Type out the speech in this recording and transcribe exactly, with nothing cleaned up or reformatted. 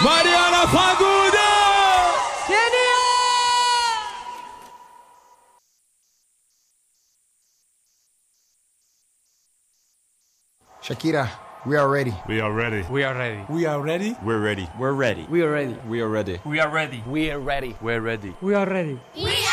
Mariana Fagundes! Shakira, we are ready. We are ready. We are ready. We are ready. We're ready. We're ready. We are ready. We are ready. We are ready. We are ready. We're ready. We are ready. We are